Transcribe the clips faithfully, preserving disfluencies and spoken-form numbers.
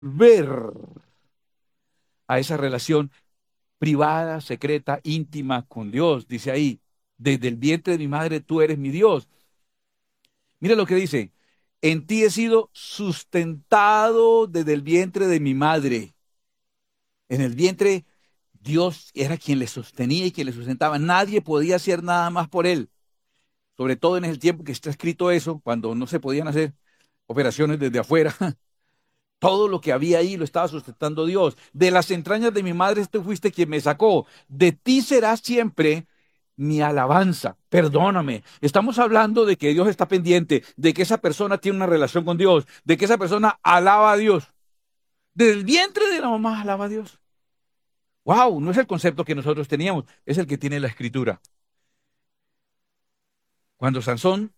volver a esa relación privada, secreta, íntima con Dios. Dice ahí, desde el vientre de mi madre tú eres mi Dios. Mira lo que dice, en ti he sido sustentado desde el vientre de mi madre. En el vientre Dios era quien le sostenía y quien le sustentaba. Nadie podía hacer nada más por él. Sobre todo en el tiempo que está escrito eso, cuando no se podían hacer operaciones desde afuera. Todo lo que había ahí lo estaba sustentando Dios. De las entrañas de mi madre tú fuiste quien me sacó. De ti será siempre mi alabanza. Perdóname. Estamos hablando de que Dios está pendiente, de que esa persona tiene una relación con Dios, de que esa persona alaba a Dios. Desde el vientre de la mamá alaba a Dios. Wow, no es el concepto que nosotros teníamos, es el que tiene la escritura. Cuando Sansón,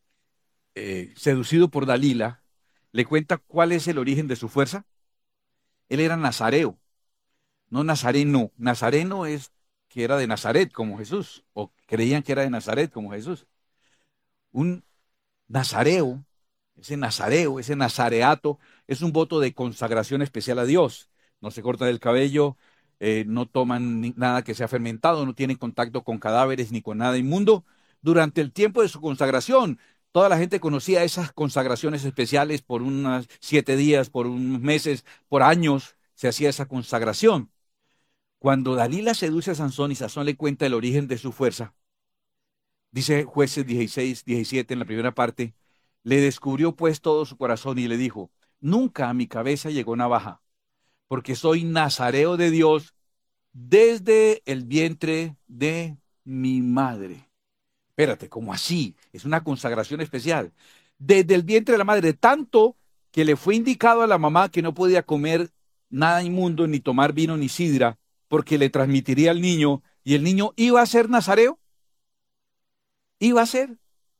eh, seducido por Dalila, le cuenta cuál es el origen de su fuerza, él era nazareo, no nazareno. Nazareno es que era de Nazaret como Jesús, o creían que era de Nazaret como Jesús. Un nazareo, ese nazareo, ese nazareato, es un voto de consagración especial a Dios. No se cortan el cabello, eh, no toman ni- nada que sea fermentado, no tienen contacto con cadáveres ni con nada inmundo. Durante el tiempo de su consagración, toda la gente conocía esas consagraciones especiales por unos siete días, por unos meses, por años, se hacía esa consagración. Cuando Dalila seduce a Sansón y Sansón le cuenta el origen de su fuerza, dice Jueces dieciséis, diecisiete en la primera parte, le descubrió pues todo su corazón y le dijo, nunca a mi cabeza llegó navaja, porque soy nazareo de Dios desde el vientre de mi madre. Espérate, ¿cómo así? Es una consagración especial. Desde el vientre de la madre, tanto que le fue indicado a la mamá que no podía comer nada inmundo, ni tomar vino ni sidra, porque le transmitiría al niño, y el niño iba a ser nazareo, iba a ser.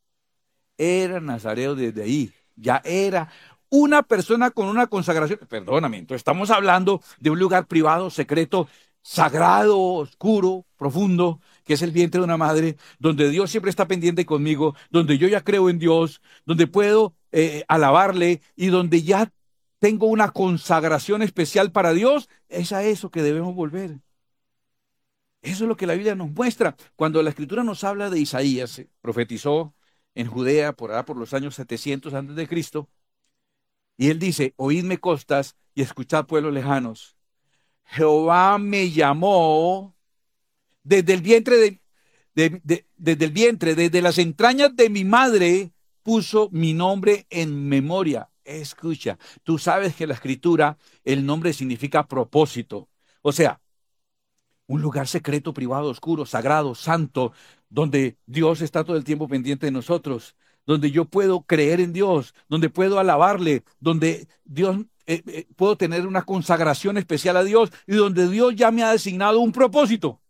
Era nazareo desde ahí, ya era una persona con una consagración. Perdóname, entonces estamos hablando de un lugar privado, secreto, sagrado, oscuro, profundo, que es el vientre de una madre, donde Dios siempre está pendiente conmigo, donde yo ya creo en Dios, donde puedo eh, alabarle y donde ya tengo una consagración especial para Dios. Es a eso que debemos volver. Eso es lo que la Biblia nos muestra. Cuando la Escritura nos habla de Isaías, eh, profetizó en Judea por allá por los años setecientos antes de Cristo, y él dice, oídme costas y escuchad pueblos lejanos. Jehová me llamó desde el vientre de, de- de- desde el vientre, desde las entrañas de mi madre, puso mi nombre en memoria. Escucha, tú sabes que la Escritura, el nombre significa propósito. O sea, un lugar secreto, privado, oscuro, sagrado, santo, donde Dios está todo el tiempo pendiente de nosotros, donde yo puedo creer en Dios, donde puedo alabarle, donde Dios eh, eh, puedo tener una consagración especial a Dios y donde Dios ya me ha designado un propósito.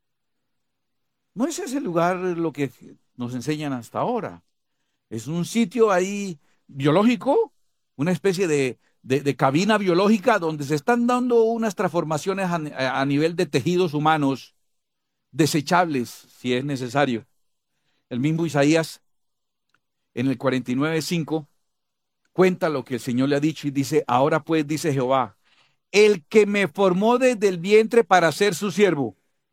No es ese lugar lo que nos enseñan hasta ahora. Es un sitio ahí biológico, una especie de, de, de cabina biológica donde se están dando unas transformaciones a, a nivel de tejidos humanos desechables si es necesario. El mismo Isaías en el cuarenta y nueve cinco cuenta lo que el Señor le ha dicho y dice, ahora pues dice Jehová, el que me formó desde el vientre para ser su siervo.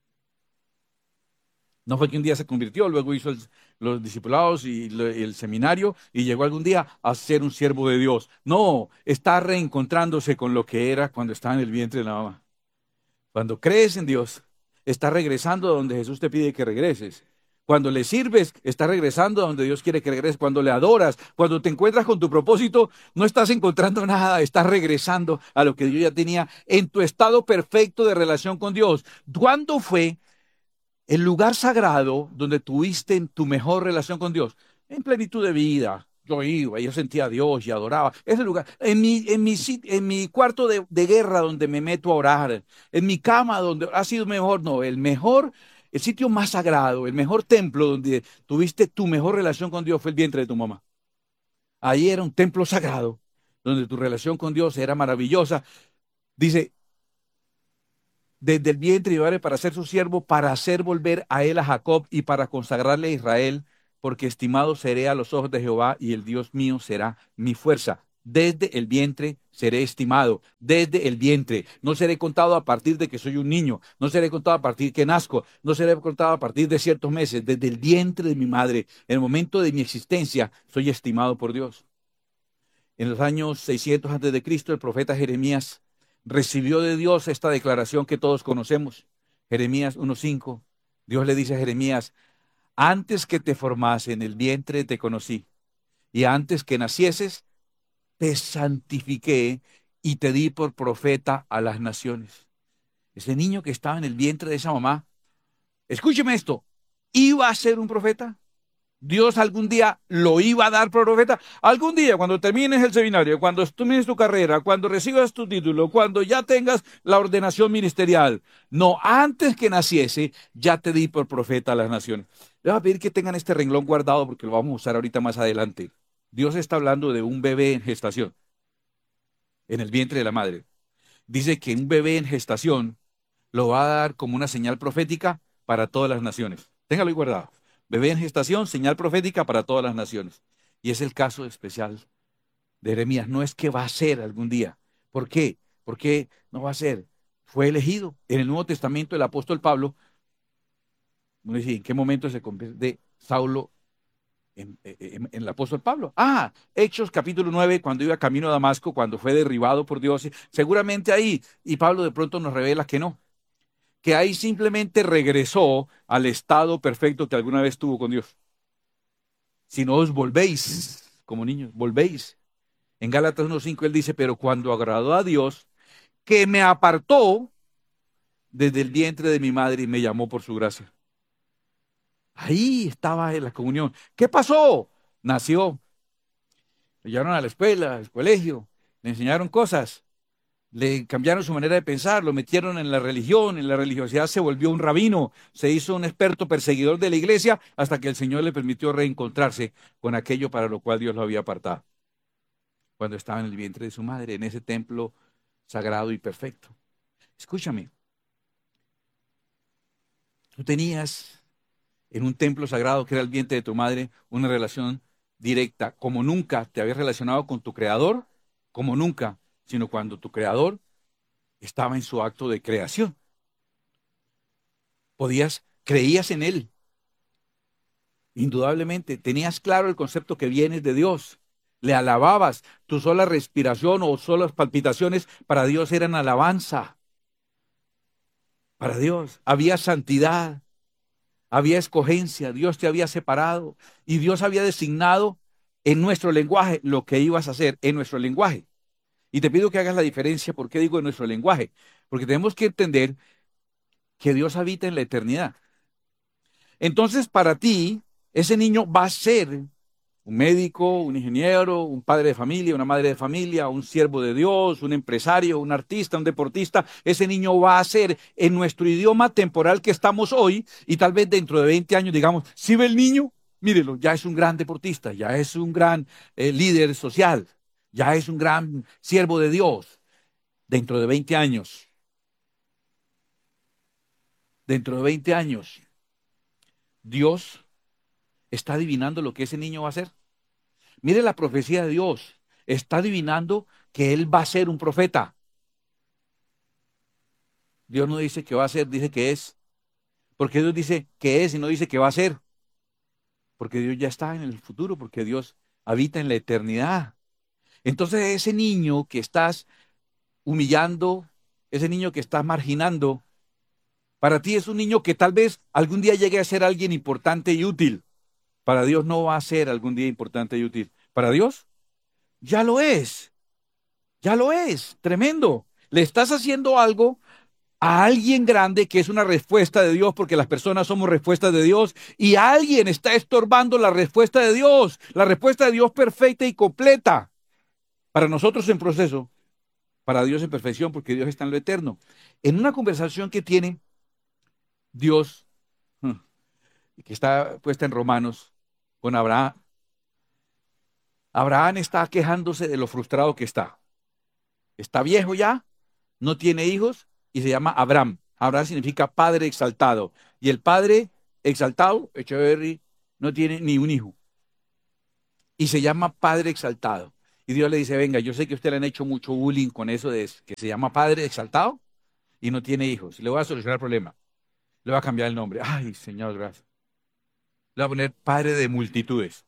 No fue que un día se convirtió, luego hizo el- los discipulados y lo- y el seminario y llegó algún día a ser un siervo de Dios. No, está reencontrándose con lo que era cuando estaba en el vientre de la mamá. Cuando crees en Dios, estás regresando a donde Jesús te pide que regreses. Cuando le sirves, estás regresando a donde Dios quiere que regreses. Cuando le adoras, cuando te encuentras con tu propósito, no estás encontrando nada, estás regresando a lo que Dios ya tenía en tu estado perfecto de relación con Dios. ¿Cuándo fue el lugar sagrado donde tuviste en tu mejor relación con Dios? En plenitud de vida. Yo iba, yo sentía a Dios y adoraba. Ese lugar, en mi, en mi, sit- en mi cuarto de, de guerra donde me meto a orar, en mi cama donde ha sido mejor, no, el mejor, el sitio más sagrado, el mejor templo donde tuviste tu mejor relación con Dios fue el vientre de tu mamá. Ahí era un templo sagrado, donde tu relación con Dios era maravillosa. Dice, desde el vientre llevaré para ser su siervo, para hacer volver a él a Jacob y para consagrarle a Israel, porque estimado seré a los ojos de Jehová y el Dios mío será mi fuerza. Desde el vientre seré estimado, desde el vientre. No seré contado a partir de que soy un niño, no seré contado a partir que nazco, no seré contado a partir de ciertos meses. Desde el vientre de mi madre, en el momento de mi existencia, soy estimado por Dios. En los años seiscientos antes de Cristo, el profeta Jeremías recibió de Dios esta declaración que todos conocemos. Jeremías uno cinco. Dios le dice a Jeremías: antes que te formase en el vientre te conocí, y antes que nacieses te santifiqué y te di por profeta a las naciones. Ese niño que estaba en el vientre de esa mamá, escúcheme esto, iba a ser un profeta. Dios algún día lo iba a dar por profeta. Algún día, cuando termines el seminario, cuando termines tu carrera, cuando recibas tu título, cuando ya tengas la ordenación ministerial. No, antes que naciese, ya te di por profeta a las naciones. Les voy a pedir que tengan este renglón guardado porque lo vamos a usar ahorita más adelante. Dios está hablando de un bebé en gestación, en el vientre de la madre. Dice que un bebé en gestación lo va a dar como una señal profética para todas las naciones. Téngalo ahí guardado. Bebé en gestación, señal profética para todas las naciones. Y es el caso especial de Jeremías. No es que va a ser algún día. ¿Por qué? ¿Por qué no va a ser? Fue elegido. En el Nuevo Testamento el apóstol Pablo, uno dice, ¿en qué momento se convierte de Saulo en, en, en el apóstol Pablo? Ah, Hechos capítulo nueve, cuando iba camino a Damasco, cuando fue derribado por Dios. Seguramente ahí. Y Pablo de pronto nos revela que no. Que ahí simplemente regresó al estado perfecto que alguna vez tuvo con Dios. Si no os volvéis, como niños, volvéis. En Gálatas uno cinco él dice, pero cuando agradó a Dios, que me apartó desde el vientre de mi madre y me llamó por su gracia. Ahí estaba en la comunión. ¿Qué pasó? Nació. Le llevaron a la escuela, al colegio, le enseñaron cosas. Le cambiaron su manera de pensar, lo metieron en la religión, en la religiosidad se volvió un rabino, se hizo un experto perseguidor de la iglesia hasta que el Señor le permitió reencontrarse con aquello para lo cual Dios lo había apartado. Cuando estaba en el vientre de su madre, en ese templo sagrado y perfecto. Escúchame, tú tenías en un templo sagrado que era el vientre de tu madre una relación directa, como nunca te habías relacionado con tu creador, como nunca, sino cuando tu creador estaba en su acto de creación. Podías, creías en él. Indudablemente, tenías claro el concepto que vienes de Dios. Le alababas. Tu sola respiración o solas palpitaciones para Dios eran alabanza. Para Dios. Había santidad. Había escogencia. Dios te había separado. Y Dios había designado en nuestro lenguaje lo que ibas a hacer en nuestro lenguaje. Y te pido que hagas la diferencia. ¿Por qué digo en nuestro lenguaje? Porque tenemos que entender que Dios habita en la eternidad. Entonces, para ti, ese niño va a ser un médico, un ingeniero, un padre de familia, una madre de familia, un siervo de Dios, un empresario, un artista, un deportista. Ese niño va a ser en nuestro idioma temporal que estamos hoy y tal vez dentro de veinte años digamos, ¿sí ve el niño? Mírelo, ya es un gran deportista, ya es un gran eh, líder social, ya es un gran siervo de Dios. Dentro de veinte años, dentro de veinte años, Dios está adivinando lo que ese niño va a hacer. Mire la profecía de Dios. Está adivinando que él va a ser un profeta. Dios no dice que va a ser, dice que es. Porque Dios dice que es y no dice que va a ser. Porque Dios ya está en el futuro, porque Dios habita en la eternidad. Entonces ese niño que estás humillando, ese niño que estás marginando, para ti es un niño que tal vez algún día llegue a ser alguien importante y útil. Para Dios no va a ser algún día importante y útil. Para Dios ya lo es. Ya lo es. Tremendo. Le estás haciendo algo a alguien grande que es una respuesta de Dios, porque las personas somos respuestas de Dios, y alguien está estorbando la respuesta de Dios, la respuesta de Dios perfecta y completa. Para nosotros en proceso, para Dios en perfección, porque Dios está en lo eterno. En una conversación que tiene Dios, que está puesta en Romanos, con Abraham, Abraham está quejándose de lo frustrado que está. Está viejo ya, no tiene hijos y se llama Abraham. Abraham significa padre exaltado. Y el padre exaltado, Echeverry, no tiene ni un hijo. Y se llama padre exaltado. Y Dios le dice, venga, yo sé que a usted le han hecho mucho bullying con eso de que se llama padre exaltado y no tiene hijos. Le voy a solucionar el problema. Le voy a cambiar el nombre. Ay, Señor, gracias. Le voy a poner padre de multitudes.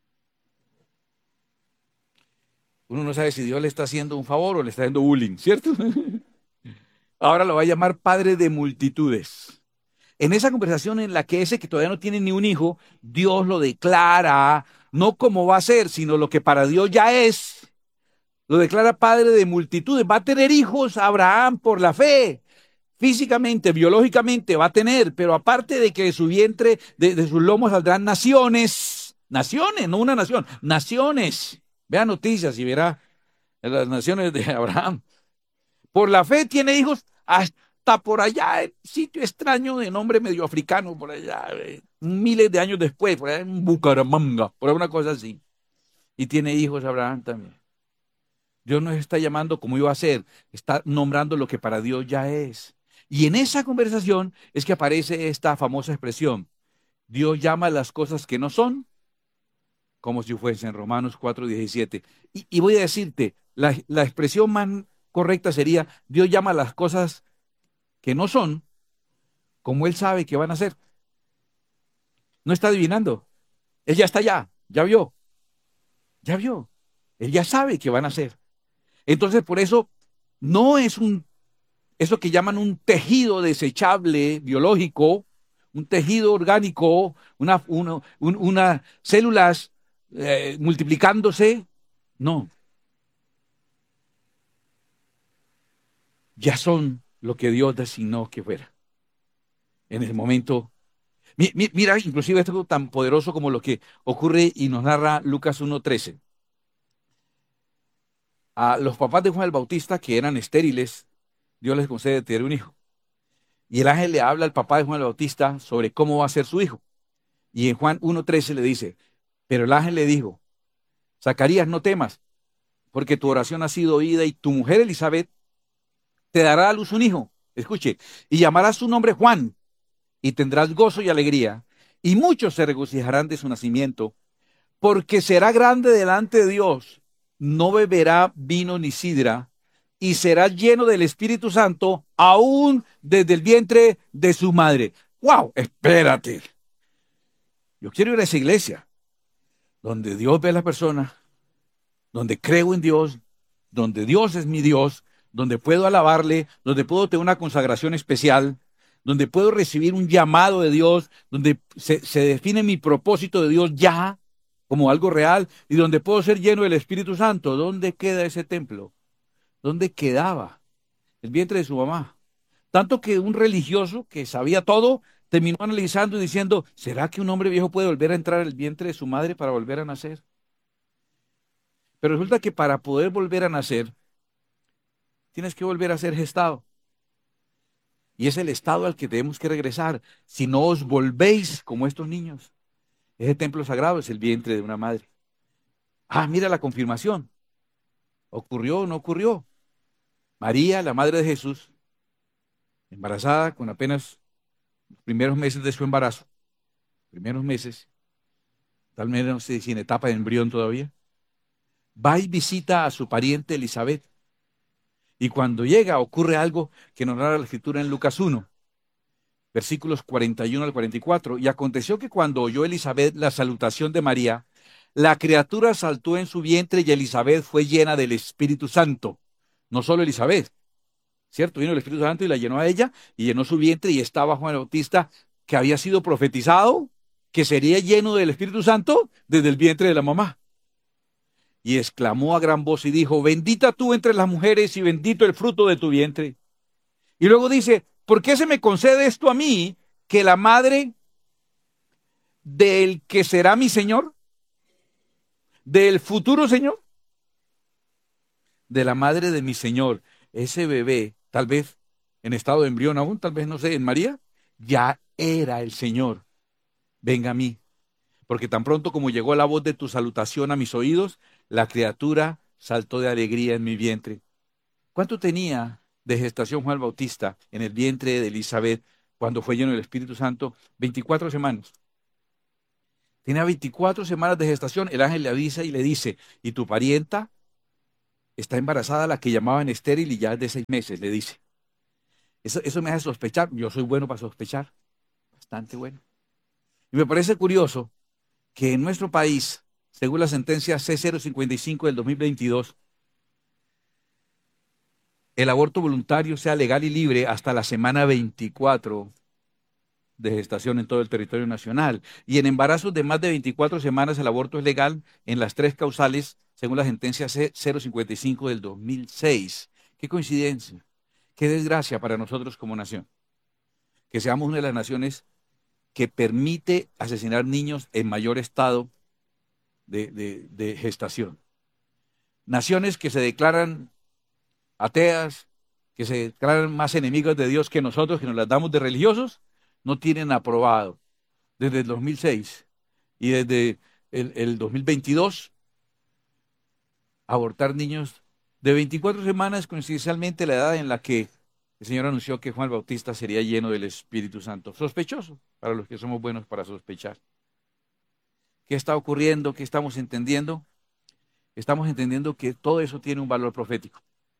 Uno no sabe si Dios le está haciendo un favor o le está haciendo bullying, ¿cierto? Ahora lo va a llamar padre de multitudes. En esa conversación en la que ese que todavía no tiene ni un hijo, Dios lo declara, no como va a ser, sino lo que para Dios ya es. Lo declara padre de multitudes. Va a tener hijos Abraham por la fe. Físicamente, biológicamente va a tener, pero aparte de que de su vientre, de, de sus lomos saldrán naciones. Naciones, no una nación, naciones. Vea noticias y verá las naciones de Abraham. Por la fe tiene hijos hasta por allá, en sitio extraño de nombre medio africano, por allá, eh, miles de años después, por allá en Bucaramanga, por alguna cosa así. Y tiene hijos Abraham también. Dios nos está llamando como iba a ser, está nombrando lo que para Dios ya es. Y en esa conversación es que aparece esta famosa expresión. Dios llama las cosas que no son como si fuesen, Romanos cuatro diecisiete. Y, y voy a decirte, la, la expresión más correcta sería, Dios llama las cosas que no son como Él sabe que van a ser. No está adivinando. Él ya está allá, ya vio, ya vio. Él ya sabe que van a ser. Entonces, por eso, no es un, eso que llaman un tejido desechable biológico, un tejido orgánico, una, una, un, una células eh, multiplicándose. No. Ya son lo que Dios designó que fuera. En el momento. Mi, mi, mira, inclusive esto tan poderoso como lo que ocurre y nos narra Lucas uno trece. A los papás de Juan el Bautista, que eran estériles, Dios les concede tener un hijo. Y el ángel le habla al papá de Juan el Bautista sobre cómo va a ser su hijo. Y en Juan uno trece le dice, pero el ángel le dijo, Zacarías, no temas, porque tu oración ha sido oída y tu mujer Elizabeth te dará a luz un hijo. Escuche, y llamarás su nombre Juan, y tendrás gozo y alegría, y muchos se regocijarán de su nacimiento, porque será grande delante de Dios, no beberá vino ni sidra, y será lleno del Espíritu Santo, aún desde el vientre de su madre. ¡Wow! Espérate. Yo quiero ir a esa iglesia, donde Dios ve a la persona, donde creo en Dios, donde Dios es mi Dios, donde puedo alabarle, donde puedo tener una consagración especial, donde puedo recibir un llamado de Dios, donde se, se define mi propósito de Dios ya como algo real y donde puedo ser lleno del Espíritu Santo. ¿Dónde queda ese templo? ¿Dónde quedaba? El vientre de su mamá. Tanto que un religioso que sabía todo terminó analizando y diciendo, ¿será que un hombre viejo puede volver a entrar al vientre de su madre para volver a nacer? Pero resulta que para poder volver a nacer, tienes que volver a ser gestado. Y es el estado al que tenemos que regresar. Si no os volvéis como estos niños. Ese templo sagrado es el vientre de una madre. Ah, mira la confirmación. ¿Ocurrió o no ocurrió? María, la madre de Jesús, embarazada con apenas los primeros meses de su embarazo, primeros meses, tal vez no sé si en etapa de embrión todavía, va y visita a su pariente Elizabeth. Y cuando llega ocurre algo que nos narra la escritura en Lucas uno, versículos cuarenta y uno al cuarenta y cuatro. Y aconteció que cuando oyó Elizabeth la salutación de María, la criatura saltó en su vientre y Elizabeth fue llena del Espíritu Santo. No solo Elizabeth, ¿cierto? Vino el Espíritu Santo y la llenó a ella y llenó su vientre y estaba Juan el Bautista, que había sido profetizado, que sería lleno del Espíritu Santo desde el vientre de la mamá. Y exclamó a gran voz y dijo, bendita tú entre las mujeres y bendito el fruto de tu vientre. Y luego dice, ¿por qué se me concede esto a mí, que la madre del que será mi Señor, del futuro Señor, de la madre de mi Señor, ese bebé, tal vez en estado de embrión aún, tal vez no sé, en María, ya era el Señor? Venga a mí, porque tan pronto como llegó la voz de tu salutación a mis oídos, la criatura saltó de alegría en mi vientre. ¿Cuánto tenía de gestación Juan el Bautista en el vientre de Elizabeth cuando fue lleno del Espíritu Santo? veinticuatro semanas. Tenía veinticuatro semanas de gestación. El ángel le avisa y le dice, y tu parienta está embarazada la que llamaban estéril y ya es de seis meses, le dice. Eso, eso me hace sospechar. Yo soy bueno para sospechar, bastante bueno. Y me parece curioso que en nuestro país, según la sentencia C cero cincuenta y cinco del dos mil veintidós, el aborto voluntario sea legal y libre hasta la semana veinticuatro de gestación en todo el territorio nacional. Y en embarazos de más de veinticuatro semanas el aborto es legal en las tres causales, según la sentencia C cero cincuenta y cinco del dos mil seis. Qué coincidencia, qué desgracia para nosotros como nación, que seamos una de las naciones que permite asesinar niños en mayor estado de, de, de gestación. Naciones que se declaran ateas, que se declaran más enemigos de Dios que nosotros, que nos las damos de religiosos, no tienen aprobado desde el dos mil seis y desde el, el dos mil veintidós abortar niños de veinticuatro semanas, coincidencialmente la edad en la que el Señor anunció que Juan Bautista sería lleno del Espíritu Santo. Sospechoso para los que somos buenos para sospechar. ¿Qué está ocurriendo? ¿Qué estamos entendiendo? Estamos entendiendo que todo eso tiene un valor profético.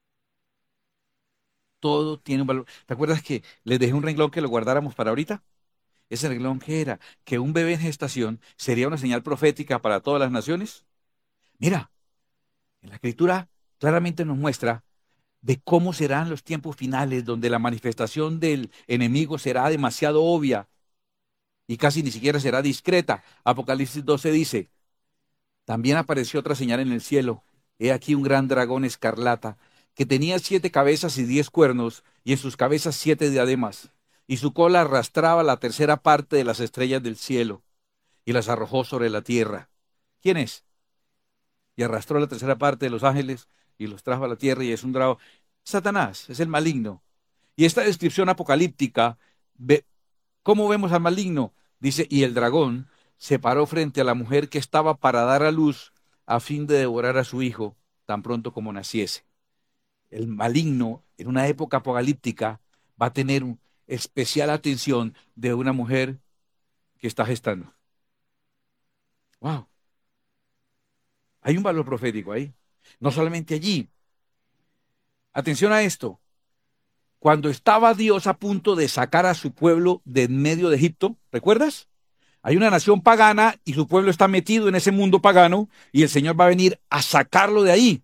Todo tiene un valor. ¿Te acuerdas que les dejé un renglón que lo guardáramos para ahorita? Ese renglón que era que un bebé en gestación sería una señal profética para todas las naciones. Mira, en la Escritura claramente nos muestra de cómo serán los tiempos finales, donde la manifestación del enemigo será demasiado obvia y casi ni siquiera será discreta. Apocalipsis doce dice, también apareció otra señal en el cielo. He aquí un gran dragón escarlata, que tenía siete cabezas y diez cuernos, y en sus cabezas siete diademas, y su cola arrastraba la tercera parte de las estrellas del cielo, y las arrojó sobre la tierra. ¿Quién es? Y arrastró la tercera parte de los ángeles, y los trajo a la tierra, y es un dragón. Satanás, es el maligno. Y esta descripción apocalíptica, ve, ¿cómo vemos al maligno? Dice, y el dragón se paró frente a la mujer que estaba para dar a luz, a fin de devorar a su hijo, tan pronto como naciese. El maligno, en una época apocalíptica, va a tener un, especial atención de una mujer que está gestando. ¡Wow! Hay un valor profético ahí. No solamente allí. Atención a esto. Cuando estaba Dios a punto de sacar a su pueblo de en medio de Egipto, ¿recuerdas? Hay una nación pagana y su pueblo está metido en ese mundo pagano y el Señor va a venir a sacarlo de ahí.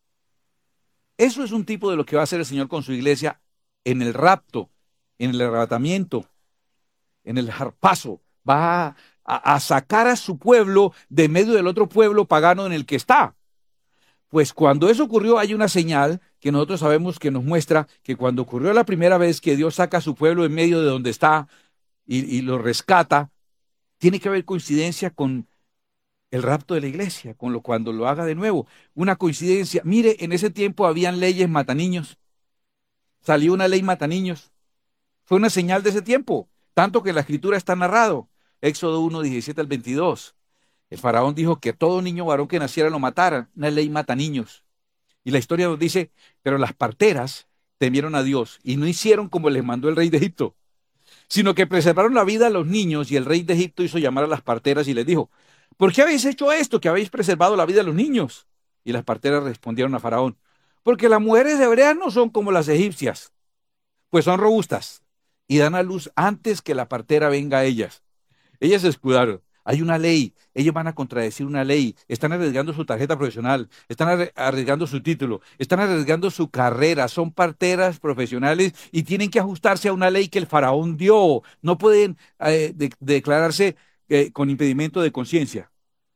Eso es un tipo de lo que va a hacer el Señor con su iglesia en el rapto, en el arrebatamiento, en el harpazo. Va a, a, a sacar a su pueblo de medio del otro pueblo pagano en el que está. Pues cuando eso ocurrió hay una señal que nosotros sabemos que nos muestra que cuando ocurrió la primera vez que Dios saca a su pueblo en medio de donde está y, y lo rescata, tiene que haber coincidencia con el rapto de la iglesia, con lo cuando lo haga de nuevo. Una coincidencia. Mire, en ese tiempo habían leyes mataniños. Salió una ley mataniños. Fue una señal de ese tiempo, tanto que en la escritura está narrado. Éxodo uno, diecisiete al veintidós. El faraón dijo que todo niño varón que naciera lo mataran. Una ley mataniños. Y la historia nos dice, pero las parteras temieron a Dios y no hicieron como les mandó el rey de Egipto, sino que preservaron la vida a los niños, y el rey de Egipto hizo llamar a las parteras y les dijo, ¿por qué habéis hecho esto, que habéis preservado la vida a los niños? Y las parteras respondieron a Faraón, porque las mujeres hebreas no son como las egipcias, pues son robustas y dan a luz antes que la partera venga a ellas. Ellas se escudaron. Hay una ley, ellos van a contradecir una ley, están arriesgando su tarjeta profesional, están arriesgando su título, están arriesgando su carrera, son parteras profesionales y tienen que ajustarse a una ley que el faraón dio. No pueden eh, de, de declararse eh, con impedimento de conciencia.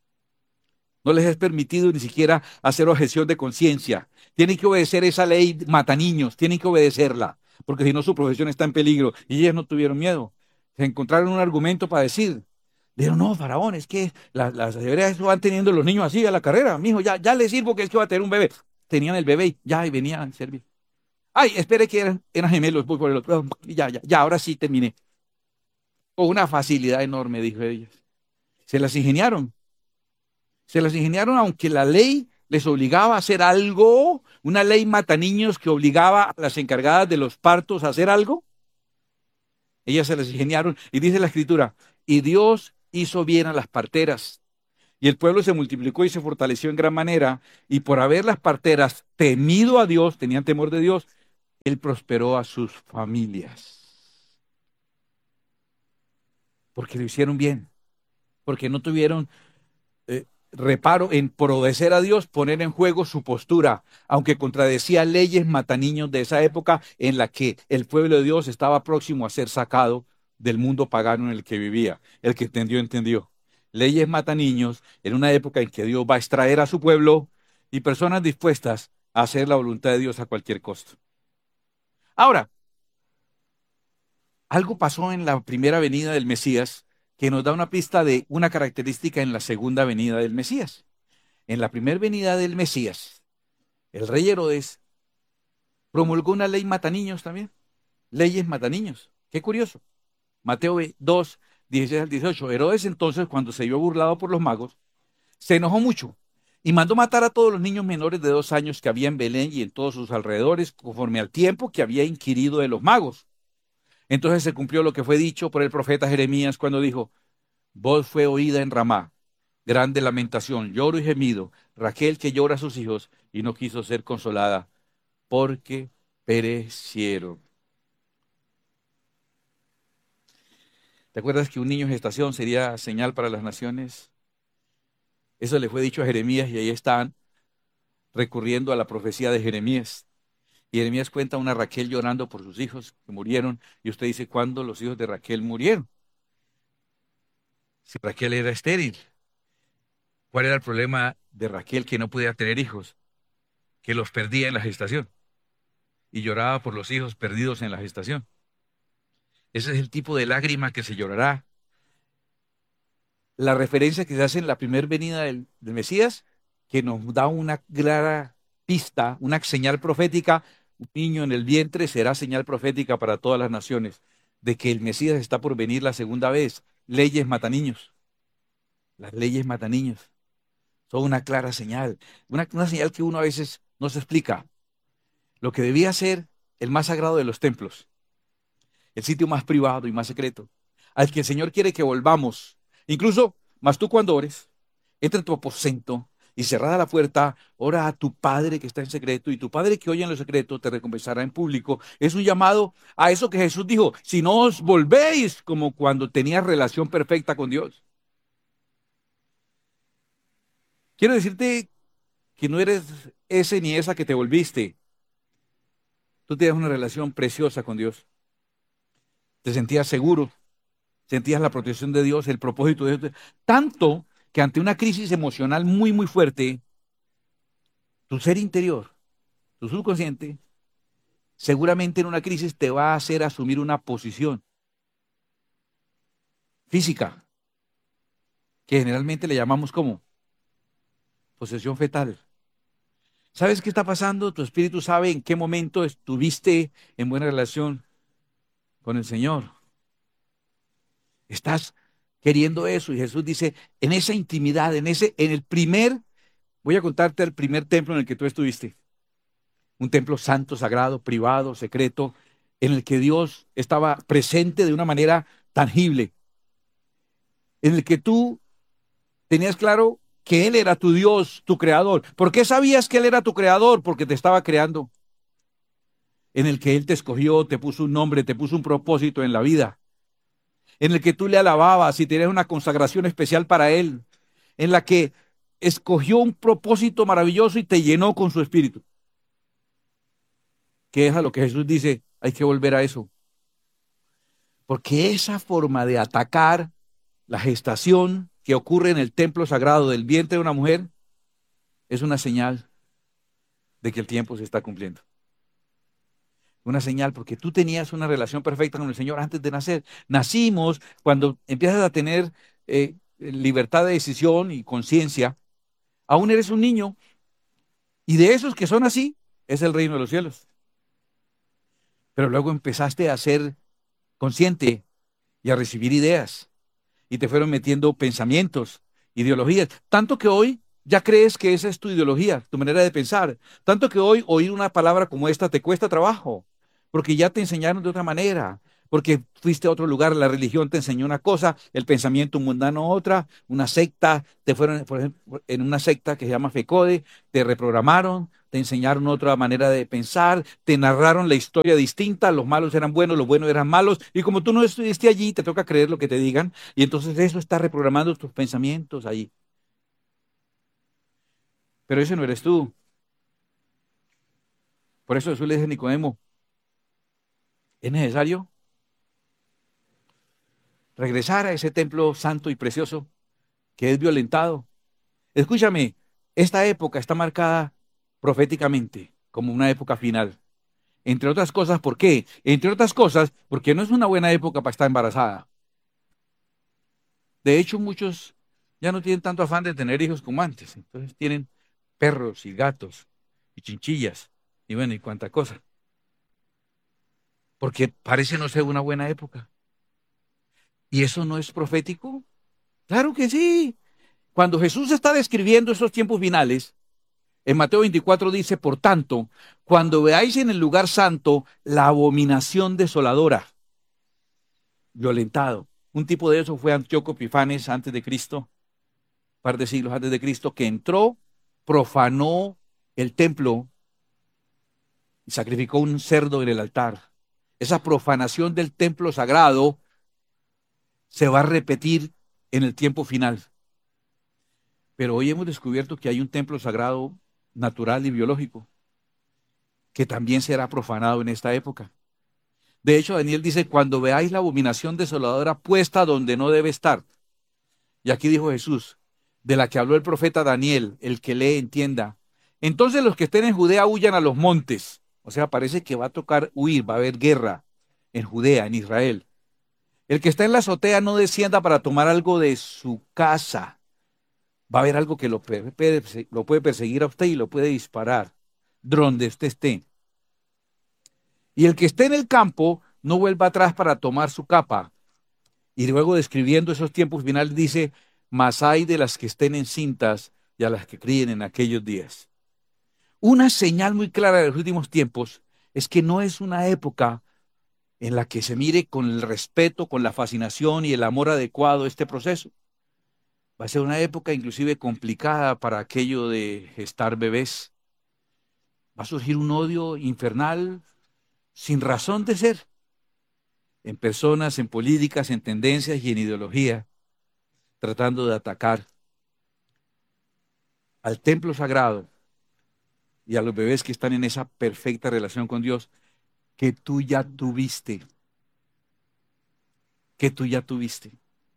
No les es permitido ni siquiera hacer objeción de conciencia. Tienen que obedecer esa ley mata niños, tienen que obedecerla, porque si no su profesión está en peligro. Y ellas no tuvieron miedo. Se encontraron un argumento para decir, dijeron, no, faraón, es que las, las hebreas van teniendo los niños así a la carrera. Mijo, ya, ya les sirvo que es que va a tener un bebé. Tenían el bebé y ya, y venían a servir. Ay, espere que eran, eran gemelos, voy por el otro. Y ya, ya, ya, ahora sí terminé. Con una facilidad enorme, dijo ellas. Se las ingeniaron. Se las ingeniaron aunque la ley les obligaba a hacer algo, una ley mata niños que obligaba a las encargadas de los partos a hacer algo. Ellas se las ingeniaron y dice la escritura, y Dios hizo bien a las parteras Y el pueblo se multiplicó y se fortaleció en gran manera, y por haber las parteras temido a Dios, tenían temor de Dios, él prosperó a sus familias. Porque lo hicieron bien, porque no tuvieron eh, reparo en, por obedecer a Dios, poner en juego su postura, aunque contradecía leyes mataniños de esa época en la que el pueblo de Dios estaba próximo a ser sacado del mundo pagano en el que vivía. El que entendió, entendió. Leyes mataniños en una época en que Dios va a extraer a su pueblo y personas dispuestas a hacer la voluntad de Dios a cualquier costo. Ahora, algo pasó en la primera venida del Mesías que nos da una pista de una característica en la segunda venida del Mesías. En la primera venida del Mesías, el rey Herodes promulgó una ley mataniños también. Leyes mataniños. Qué curioso. Mateo dos, dieciséis al dieciocho. Herodes entonces, cuando se vio burlado por los magos, se enojó mucho y mandó matar a todos los niños menores de dos años que había en Belén y en todos sus alrededores, conforme al tiempo que había inquirido de los magos. Entonces se cumplió lo que fue dicho por el profeta Jeremías cuando dijo: voz fue oída en Ramá, grande lamentación, lloro y gemido, Raquel que llora a sus hijos y no quiso ser consolada, porque perecieron. ¿Te acuerdas que un niño en gestación sería señal para las naciones? Eso le fue dicho a Jeremías y ahí están recurriendo a la profecía de Jeremías. Y Jeremías cuenta a una Raquel llorando por sus hijos que murieron. Y usted dice, ¿cuándo los hijos de Raquel murieron? Si Raquel era estéril. ¿Cuál era el problema de Raquel que no podía tener hijos? Que los perdía en la gestación. Y lloraba por los hijos perdidos en la gestación. Ese es el tipo de lágrima que se llorará. La referencia que se hace en la primera venida del, del Mesías, que nos da una clara pista, una señal profética. Un niño en el vientre será señal profética para todas las naciones, de que el Mesías está por venir la segunda vez. Leyes mataniños. Las leyes mataniños son una clara señal, una, una señal que uno a veces no se explica. Lo que debía ser el más sagrado de los templos, el sitio más privado y más secreto, al que el Señor quiere que volvamos. Incluso, más tú cuando ores, entra en tu aposento y cerrada la puerta, ora a tu Padre que está en secreto, y tu Padre que oye en lo secreto te recompensará en público. Es un llamado a eso que Jesús dijo: si no os volvéis como cuando tenías relación perfecta con Dios. Quiero decirte que no eres ese ni esa que te volviste. Tú tienes una relación preciosa con Dios. Te sentías seguro, sentías la protección de Dios, el propósito de Dios, tanto que ante una crisis emocional muy, muy fuerte, tu ser interior, tu subconsciente, seguramente en una crisis te va a hacer asumir una posición física, que generalmente le llamamos como posesión fetal. ¿Sabes qué está pasando? Tu espíritu sabe en qué momento estuviste en buena relación con el Señor. Estás queriendo eso, y Jesús dice, en esa intimidad, en ese, en el primer, voy a contarte el primer templo en el que tú estuviste. Un templo santo, sagrado, privado, secreto, en el que Dios estaba presente de una manera tangible, en el que tú tenías claro que Él era tu Dios, tu creador. ¿Por qué sabías que Él era tu creador? Porque te estaba creando. En el que Él te escogió, te puso un nombre, te puso un propósito en la vida. En el que tú le alababas y tenías una consagración especial para Él. En la que escogió un propósito maravilloso y te llenó con su espíritu. Que es a lo que Jesús dice, hay que volver a eso. Porque esa forma de atacar la gestación que ocurre en el templo sagrado del vientre de una mujer es una señal de que el tiempo se está cumpliendo. Una señal porque tú tenías una relación perfecta con el Señor antes de nacer. Nacimos cuando empiezas a tener eh, libertad de decisión y conciencia. Aún eres un niño, y de esos que son así es el reino de los cielos. Pero luego empezaste a ser consciente y a recibir ideas, y te fueron metiendo pensamientos, ideologías, tanto que hoy ya crees que esa es tu ideología, tu manera de pensar, tanto que hoy oír una palabra como esta te cuesta trabajo, porque ya te enseñaron de otra manera, porque fuiste a otro lugar, la religión te enseñó una cosa, el pensamiento mundano otra, una secta, te fueron, por ejemplo, en una secta que se llama FECODE, te reprogramaron, te enseñaron otra manera de pensar, te narraron la historia distinta, los malos eran buenos, los buenos eran malos, y como tú no estuviste allí, te toca creer lo que te digan, y entonces eso está reprogramando tus pensamientos allí. Pero ese no eres tú. Por eso Jesús le dice a Nicodemo, es necesario regresar a ese templo santo y precioso que es violentado. Escúchame, esta época está marcada proféticamente como una época final. Entre otras cosas, ¿por qué? Entre otras cosas, porque no es una buena época para estar embarazada. De hecho, muchos ya no tienen tanto afán de tener hijos como antes. Entonces tienen perros y gatos y chinchillas y bueno, y cuánta cosa. Porque parece no ser una buena época. ¿Y eso no es profético? Claro que sí. Cuando Jesús está describiendo esos tiempos finales, en Mateo veinticuatro dice, por tanto, cuando veáis en el lugar santo la abominación desoladora, violentado. Un tipo de eso fue Antíoco Epifanes antes de Cristo, un par de siglos antes de Cristo, que entró, profanó el templo y sacrificó un cerdo en el altar. Esa profanación del templo sagrado se va a repetir en el tiempo final. Pero hoy hemos descubierto que hay un templo sagrado natural y biológico que también será profanado en esta época. De hecho, Daniel dice, cuando veáis la abominación desoladora puesta donde no debe estar. Y aquí dijo Jesús, de la que habló el profeta Daniel, el que lee entienda. Entonces los que estén en Judea huyan a los montes. O sea, parece que va a tocar huir, va a haber guerra en Judea, en Israel. El que está en la azotea no descienda para tomar algo de su casa. Va a haber algo que lo, lo puede perseguir a usted y lo puede disparar donde usted esté. Y el que esté en el campo no vuelva atrás para tomar su capa. Y luego describiendo esos tiempos finales dice, mas hay de las que estén encintas y a las que críen en aquellos días. Una señal muy clara de los últimos tiempos es que no es una época en la que se mire con el respeto, con la fascinación y el amor adecuado este proceso. Va a ser una época inclusive complicada para aquello de gestar bebés. Va a surgir un odio infernal sin razón de ser, en personas, en políticas, en tendencias y en ideología, tratando de atacar al templo sagrado y a los bebés que están en esa perfecta relación con Dios que tú ya tuviste, que tú ya tuviste.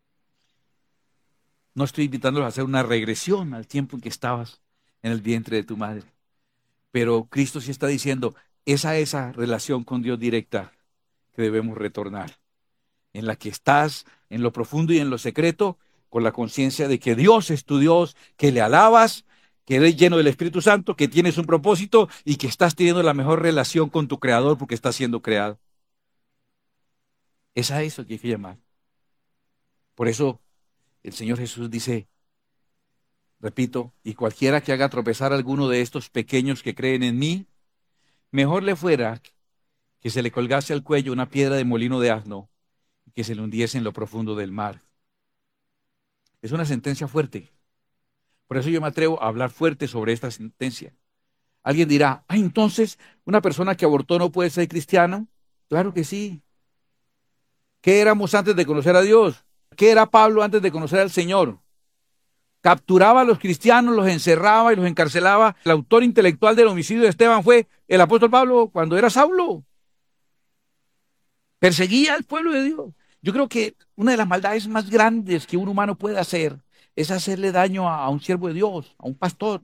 No estoy invitándolos a hacer una regresión al tiempo en que estabas en el vientre de tu madre, pero Cristo sí está diciendo, esa esa relación con Dios directa que debemos retornar, en la que estás en lo profundo y en lo secreto, con la conciencia de que Dios es tu Dios, que le alabas, que eres lleno del Espíritu Santo, que tienes un propósito y que estás teniendo la mejor relación con tu Creador porque estás siendo creado. Es a eso que hay que llamar. Por eso el Señor Jesús dice, repito, y cualquiera que haga tropezar a alguno de estos pequeños que creen en mí, mejor le fuera que se le colgase al cuello una piedra de molino de asno y que se le hundiese en lo profundo del mar. Es una sentencia fuerte. Por eso yo me atrevo a hablar fuerte sobre esta sentencia. Alguien dirá, ah, entonces, ¿una persona que abortó no puede ser cristiana? Claro que sí. ¿Qué éramos antes de conocer a Dios? ¿Qué era Pablo antes de conocer al Señor? Capturaba a los cristianos, los encerraba y los encarcelaba. El autor intelectual del homicidio de Esteban fue el apóstol Pablo cuando era Saulo. Perseguía al pueblo de Dios. Yo creo que una de las maldades más grandes que un humano puede hacer es hacerle daño a, a un siervo de Dios, a un pastor.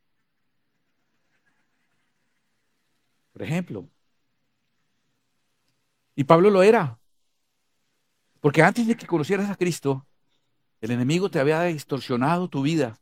Por ejemplo. Y Pablo lo era. Porque antes de que conocieras a Cristo, el enemigo te había distorsionado tu vida.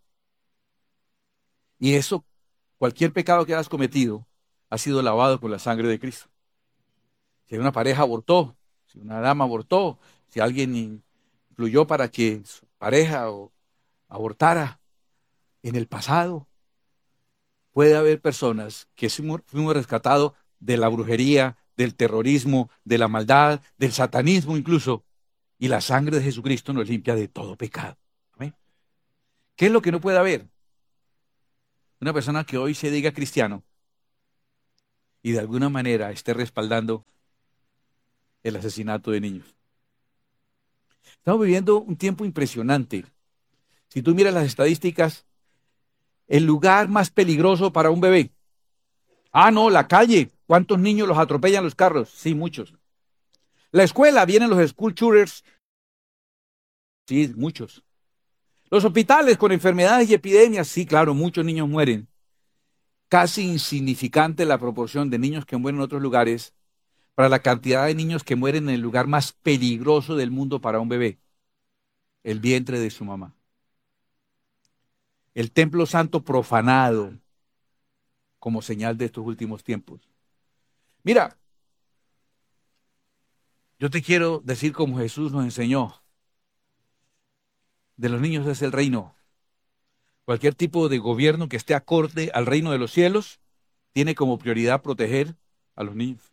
Y eso, cualquier pecado que hayas cometido, ha sido lavado con la sangre de Cristo. Si una pareja abortó, si una dama abortó, si alguien influyó para que su pareja o abortara en el pasado, puede haber personas que fuimos rescatados de la brujería, del terrorismo, de la maldad, del satanismo incluso. Y la sangre de Jesucristo nos limpia de todo pecado. ¿Amén? ¿Qué es lo que no puede haber? Una persona que hoy se diga cristiano y de alguna manera esté respaldando el asesinato de niños. Estamos viviendo un tiempo impresionante. Si tú miras las estadísticas, el lugar más peligroso para un bebé. Ah, no, la calle. ¿Cuántos niños los atropellan los carros? Sí, muchos. La escuela, vienen los school shooters. Sí, muchos. Los hospitales con enfermedades y epidemias. Sí, claro, muchos niños mueren. Casi insignificante la proporción de niños que mueren en otros lugares para la cantidad de niños que mueren en el lugar más peligroso del mundo para un bebé, el vientre de su mamá. El templo santo profanado como señal de estos últimos tiempos. Mira, yo te quiero decir como Jesús nos enseñó, de los niños es el reino. Cualquier tipo de gobierno que esté acorde al reino de los cielos tiene como prioridad proteger a los niños.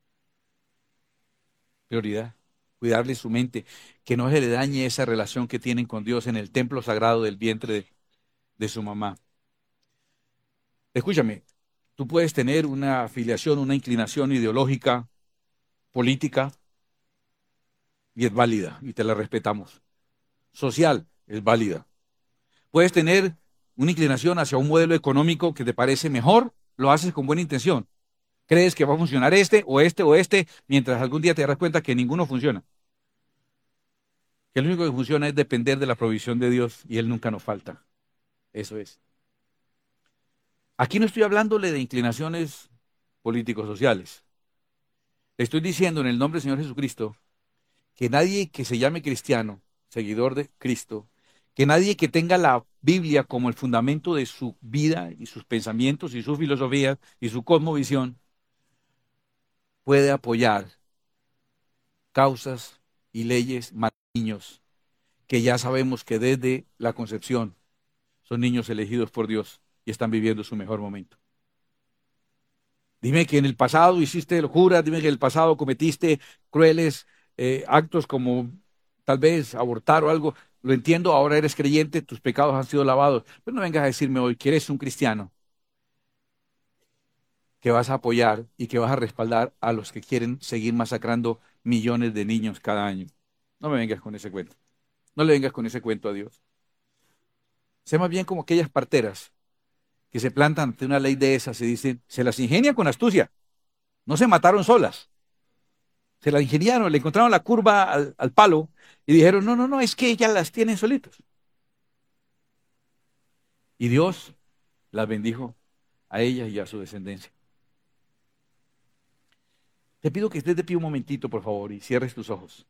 Prioridad, cuidarles su mente, que no se le dañe esa relación que tienen con Dios en el templo sagrado del vientre de, de su mamá. Escúchame, tú puedes tener una afiliación, una inclinación ideológica, política, y es válida, y te la respetamos. Social, es válida. Puedes tener una inclinación hacia un modelo económico que te parece mejor, lo haces con buena intención. Crees que va a funcionar este o este o este, mientras algún día te darás cuenta que ninguno funciona. Que lo único que funciona es depender de la provisión de Dios y Él nunca nos falta. Eso es. Aquí no estoy hablándole de inclinaciones políticos sociales. Le estoy diciendo en el nombre del Señor Jesucristo que nadie que se llame cristiano, seguidor de Cristo, que nadie que tenga la Biblia como el fundamento de su vida y sus pensamientos y su filosofía y su cosmovisión, puede apoyar causas y leyes para niños que ya sabemos que desde la concepción son niños elegidos por Dios y están viviendo su mejor momento. Dime que en el pasado hiciste locuras, dime que en el pasado cometiste crueles eh, actos como tal vez abortar o algo. Lo entiendo, ahora eres creyente, tus pecados han sido lavados. Pero no vengas a decirme hoy que eres un cristiano, que vas a apoyar y que vas a respaldar a los que quieren seguir masacrando millones de niños cada año. No me vengas con ese cuento. No le vengas con ese cuento a Dios. Sé más bien como aquellas parteras que se plantan ante una ley de esas y dicen, se las ingenian con astucia. No se mataron solas. Se las ingeniaron, le encontraron la curva al, al palo y dijeron, no, no, no, es que ellas las tienen solitos. Y Dios las bendijo a ellas y a su descendencia. Te pido que estés de pie un momentito, por favor, y cierres tus ojos.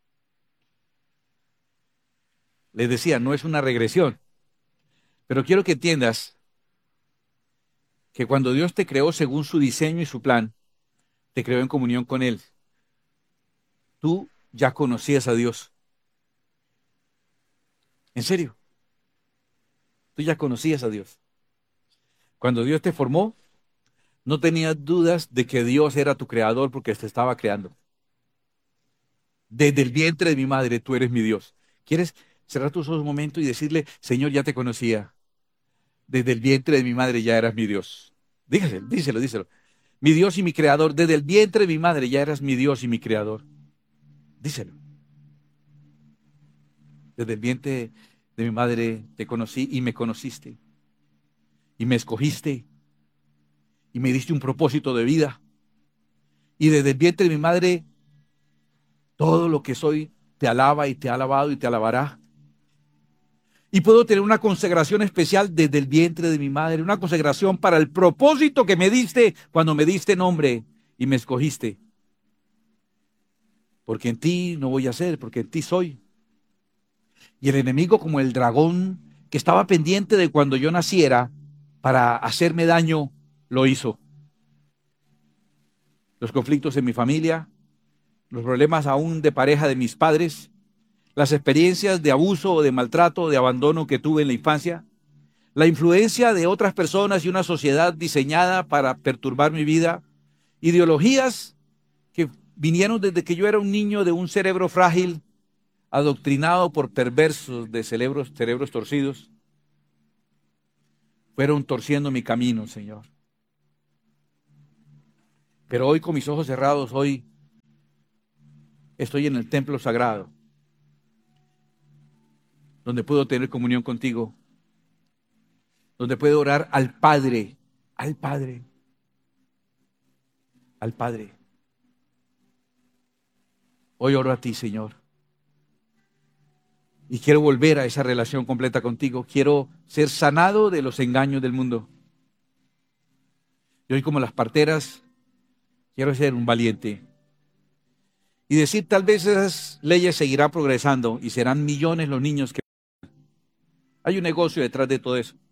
Les decía, no es una regresión, pero quiero que entiendas que cuando Dios te creó según su diseño y su plan, te creó en comunión con Él. Tú ya conocías a Dios. En serio, tú ya conocías a Dios. Cuando Dios te formó, no tenías dudas de que Dios era tu creador porque te estaba creando. Desde el vientre de mi madre, tú eres mi Dios. ¿Quieres cerrar tus ojos un momento y decirle, Señor, ya te conocía? Desde el vientre de mi madre ya eras mi Dios. Dígaselo, díselo, díselo. Mi Dios y mi creador, desde el vientre de mi madre ya eras mi Dios y mi creador. Díselo. Desde el vientre de mi madre te conocí y me conociste. Y me escogiste. Y me diste un propósito de vida. Y desde el vientre de mi madre, todo lo que soy te alaba y te ha alabado y te alabará. Y puedo tener una consagración especial desde el vientre de mi madre, una consagración para el propósito que me diste cuando me diste nombre y me escogiste. Porque en ti no voy a ser, porque en ti soy. Y el enemigo, como el dragón que estaba pendiente de cuando yo naciera para hacerme daño, lo hizo. Los conflictos en mi familia, los problemas aún de pareja de mis padres, las experiencias de abuso o de maltrato o de abandono que tuve en la infancia, la influencia de otras personas y una sociedad diseñada para perturbar mi vida, ideologías que vinieron desde que yo era un niño de un cerebro frágil, adoctrinado por perversos de cerebros, cerebros torcidos, fueron torciendo mi camino, Señor. Pero hoy, con mis ojos cerrados, hoy estoy en el templo sagrado, donde puedo tener comunión contigo, donde puedo orar al Padre, al Padre, al Padre. Hoy oro a ti, Señor. Y quiero volver a esa relación completa contigo. Quiero ser sanado de los engaños del mundo. Y hoy, como las parteras, quiero ser un valiente. Y decir, tal vez esas leyes seguirán progresando y serán millones los niños que... Hay un negocio detrás de todo eso.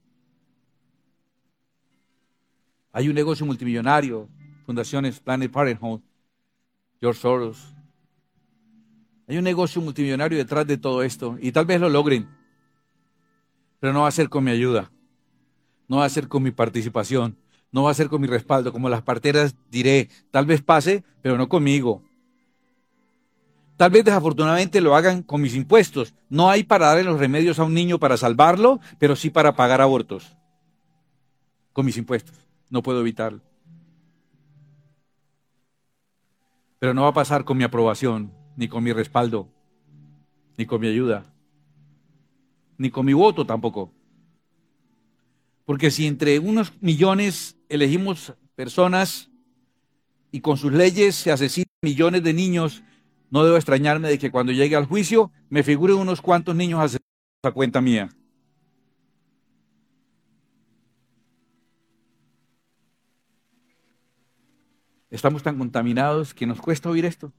Hay un negocio multimillonario, fundaciones Planned Parenthood, George Soros. Hay un negocio multimillonario detrás de todo esto y tal vez lo logren, pero no va a ser con mi ayuda, no va a ser con mi participación, no va a ser con mi respaldo. Como las parteras diré, tal vez pase, pero no conmigo. Tal vez desafortunadamente lo hagan con mis impuestos. No hay para darle los remedios a un niño para salvarlo, pero sí para pagar abortos. Con mis impuestos. No puedo evitarlo. Pero no va a pasar con mi aprobación, ni con mi respaldo, ni con mi ayuda, ni con mi voto tampoco. Porque si entre unos millones elegimos personas y con sus leyes se asesinan millones de niños, no debo extrañarme de que cuando llegue al juicio me figuren unos cuantos niños asesinados a cuenta mía. Estamos tan contaminados que nos cuesta oír esto.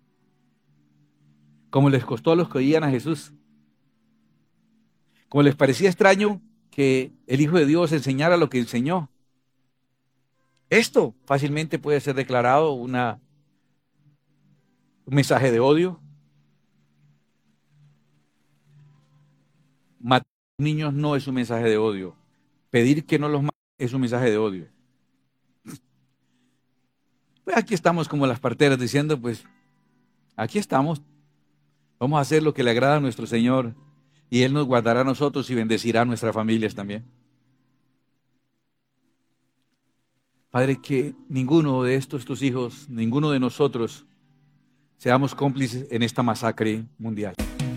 Como les costó a los que oían a Jesús. Como les parecía extraño que el Hijo de Dios enseñara lo que enseñó. Esto fácilmente puede ser declarado una, un mensaje de odio. Matar a los niños no es un mensaje de odio. Pedir que no los maten es un mensaje de odio. Pues aquí estamos como las parteras diciendo, pues, aquí estamos. Vamos a hacer lo que le agrada a nuestro Señor y Él nos guardará a nosotros y bendecirá a nuestras familias también. Padre, que ninguno de estos tus hijos, ninguno de nosotros, seamos cómplices en esta masacre mundial.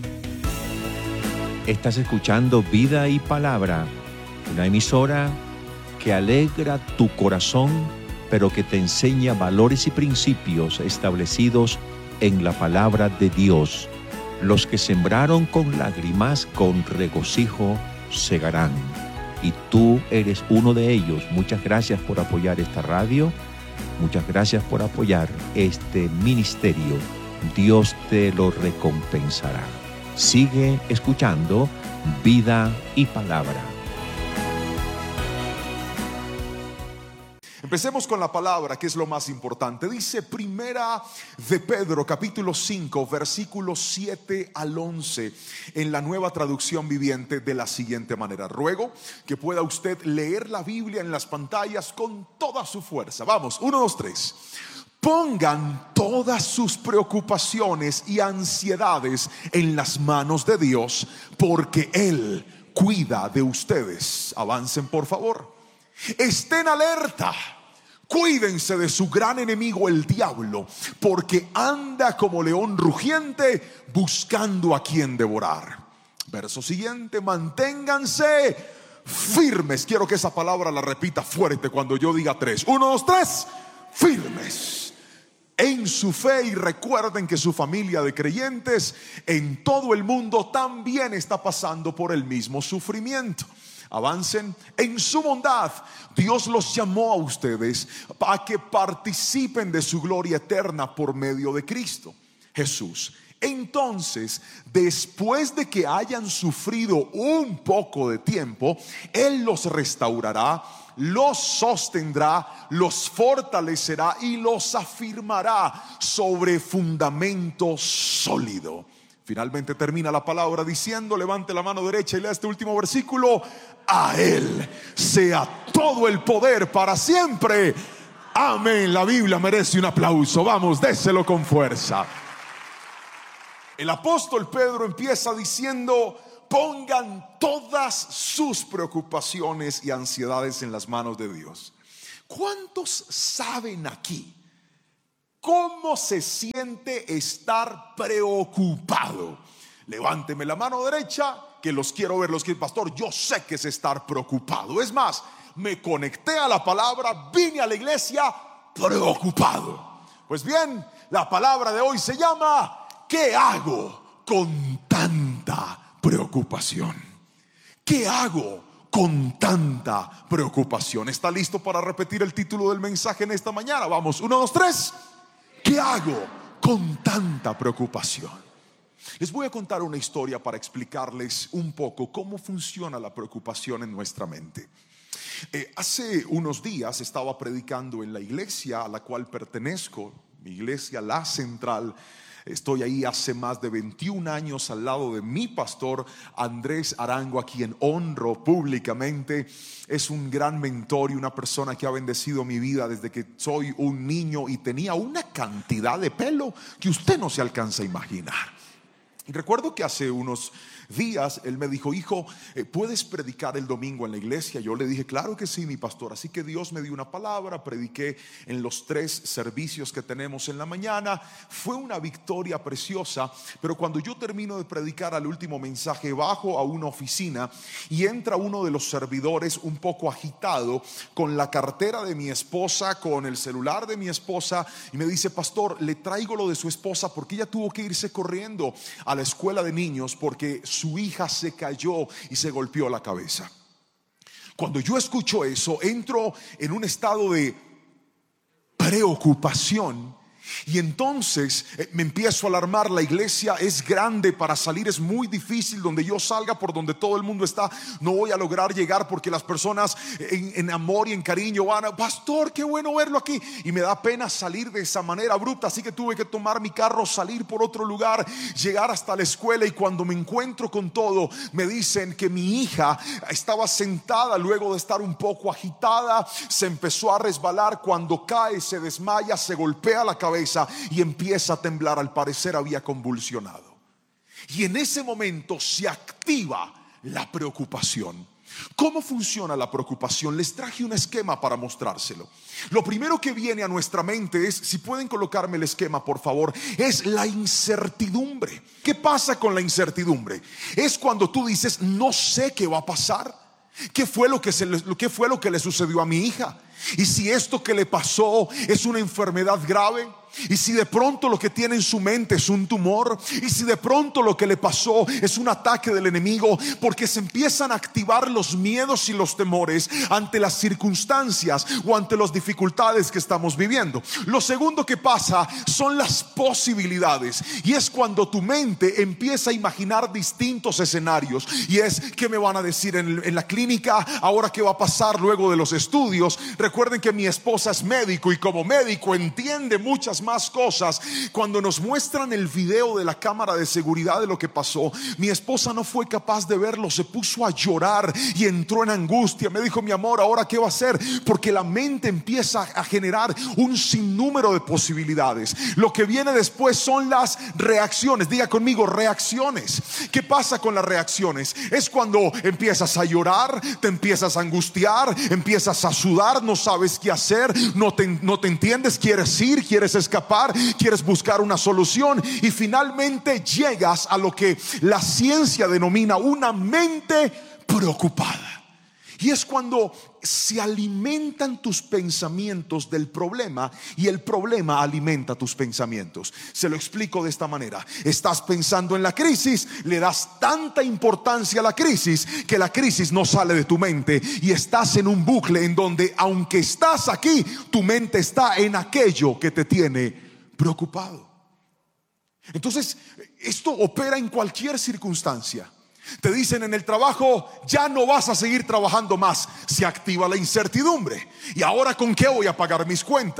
Estás escuchando Vida y Palabra, una emisora que alegra tu corazón, pero que te enseña valores y principios establecidos en la palabra de Dios. Los que sembraron con lágrimas, con regocijo segarán. Y tú eres uno de ellos. Muchas gracias por apoyar esta radio. Muchas gracias por apoyar este ministerio. Dios te lo recompensará. Sigue escuchando Vida y Palabra. Empecemos con la palabra, que es lo más importante. Dice Primera de Pedro, capítulo cinco, versículos siete al once, en la Nueva Traducción Viviente, de la siguiente manera. Ruego que pueda usted leer la Biblia en las pantallas con toda su fuerza. Vamos, uno, dos, tres. Pongan todas sus preocupaciones y ansiedades en las manos de Dios, porque Él cuida de ustedes. Avancen, por favor. Estén alerta. Cuídense de su gran enemigo, el diablo, porque anda como león rugiente buscando a quien devorar. Verso siguiente. Manténganse firmes. Quiero que esa palabra la repita fuerte cuando yo diga tres. Uno, dos, tres. Firmes en su fe, y recuerden que su familia de creyentes en todo el mundo también está pasando por el mismo sufrimiento. Avancen. En su bondad, Dios los llamó a ustedes para que participen de su gloria eterna por medio de Cristo Jesús. Entonces, después de que hayan sufrido un poco de tiempo, Él los restaurará, los sostendrá, los fortalecerá y los afirmará sobre fundamento sólido. Finalmente termina la palabra diciendo, levante la mano derecha y lea este último versículo: a Él sea todo el poder para siempre. Amén. La Biblia merece un aplauso. Vamos, déselo con fuerza. El apóstol Pedro empieza diciendo: pongan todas sus preocupaciones y ansiedades en las manos de Dios. ¿Cuántos saben aquí cómo se siente estar preocupado? Levánteme la mano derecha, que los quiero ver. Los que, pastor, yo sé que es estar preocupado. Es más, me conecté a la palabra, vine a la iglesia preocupado. Pues bien, la palabra de hoy se llama: ¿qué hago con tanta preocupación? ¿Qué hago con tanta preocupación? ¿Está listo para repetir el título del mensaje en esta mañana? Vamos, uno, dos, tres. ¿Qué hago con tanta preocupación? Les voy a contar una historia para explicarles un poco cómo funciona la preocupación en nuestra mente. Eh, hace unos días estaba predicando en la iglesia a la cual pertenezco, mi iglesia La Central. Estoy ahí hace más de veintiún años al lado de mi pastor Andrés Arango, a quien honro públicamente. Es un gran mentor y una persona que ha bendecido mi vida desde que soy un niño y tenía una cantidad de pelo que usted no se alcanza a imaginar. Y recuerdo que hace unos días él me dijo: hijo, ¿puedes predicar el domingo en la iglesia? Yo le dije: claro que sí, mi pastor. Así que Dios me dio una palabra, prediqué en los tres servicios que tenemos en la mañana. Fue una victoria preciosa. Pero cuando yo termino de predicar al último mensaje, bajo a una oficina y entra uno de los servidores un poco agitado, con la cartera de mi esposa, con el celular de mi esposa, y me dice: pastor, le traigo lo de su esposa porque ella tuvo que irse corriendo a la escuela de niños porque su hija se cayó y se golpeó la cabeza. Cuando yo escucho eso, entro en un estado de preocupación. Y entonces eh, me empiezo a alarmar. La iglesia es grande, para salir es muy difícil. Donde yo salga, por donde todo el mundo está, no voy a lograr llegar porque las personas en, en amor y en cariño van a: pastor, qué bueno verlo aquí. Y me da pena salir de esa manera abrupta, así que tuve que tomar mi carro, salir por otro lugar, llegar hasta la escuela. Y cuando me encuentro con todo, me dicen que mi hija estaba sentada, luego de estar un poco agitada, se empezó a resbalar. Cuando cae, se desmaya, se golpea la cabeza y empieza a temblar. Al parecer había convulsionado. Y en ese momento se activa la preocupación. ¿Cómo funciona la preocupación? Les traje un esquema para mostrárselo. Lo primero que viene a nuestra mente es, si pueden colocarme el esquema por favor, es la incertidumbre. ¿Qué pasa con la incertidumbre? Es cuando tú dices: no sé qué va a pasar. ¿Qué fue lo que se le, qué fue lo que le sucedió a mi hija? Y si esto que le pasó es una enfermedad grave, y si de pronto lo que tiene en su mente es un tumor, y si de pronto lo que le pasó es un ataque del enemigo, porque se empiezan a activar los miedos y los temores ante las circunstancias o ante las dificultades que estamos viviendo. Lo segundo que pasa son las posibilidades, y es cuando tu mente empieza a imaginar distintos escenarios. Y es: ¿qué me van a decir en, en la clínica? Ahora, ¿qué va a pasar luego de los estudios? Recuerden que mi esposa es médico y como médico entiende muchas más cosas. Cuando nos muestran el video de la cámara de seguridad de lo que pasó, mi esposa no fue capaz de verlo, se puso a llorar y entró en angustia. Me dijo: mi amor, ¿ahora qué va a hacer? Porque la mente empieza a generar un sinnúmero de posibilidades. Lo que viene después son las reacciones. Diga conmigo: reacciones. ¿Qué pasa con las reacciones? Es cuando empiezas a llorar, te empiezas a angustiar, empiezas a sudar, no sabes qué hacer, no te, no te entiendes, quieres ir, quieres escapar, quieres buscar una solución, y finalmente llegas a lo que la ciencia denomina una mente preocupada. Y es cuando se alimentan tus pensamientos del problema y el problema alimenta tus pensamientos. Se lo explico de esta manera: estás pensando en la crisis, le das tanta importancia a la crisis que la crisis no sale de tu mente, y estás en un bucle en donde, aunque estás aquí, tu mente está en aquello que te tiene preocupado. Entonces, esto opera en cualquier circunstancia. Te dicen en el trabajo: ya no vas a seguir trabajando más. Se activa la incertidumbre. ¿Y ahora con qué voy a pagar mis cuentas?